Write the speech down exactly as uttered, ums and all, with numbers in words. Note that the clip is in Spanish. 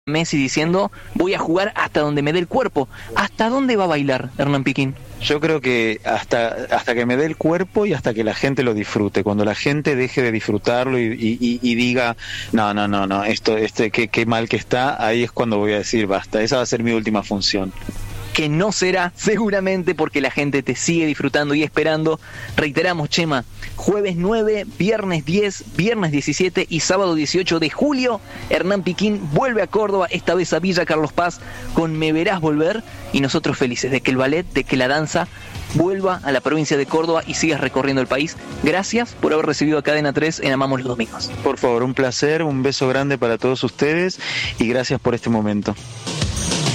Messi diciendo voy a jugar hasta donde me dé el cuerpo. ¿Hasta dónde va a bailar Hernán Piquín? Yo creo que hasta hasta que me dé el cuerpo y hasta que la gente lo disfrute. Cuando la gente deje de disfrutarlo y, y, y diga no, no, no, no, esto, este, qué, qué mal que está, ahí es cuando voy a decir basta. Esa va a ser mi última función. Que no será seguramente porque la gente te sigue disfrutando y esperando. Reiteramos, Chema, jueves nueve, viernes diez, viernes diecisiete y sábado dieciocho de julio, Hernán Piquín vuelve a Córdoba, esta vez a Villa Carlos Paz, con Me Verás Volver, y nosotros felices de que el ballet, de que la danza vuelva a la provincia de Córdoba y sigas recorriendo el país. Gracias por haber recibido a Cadena tres en Amamos los Domingos. Por favor, un placer, un beso grande para todos ustedes y gracias por este momento.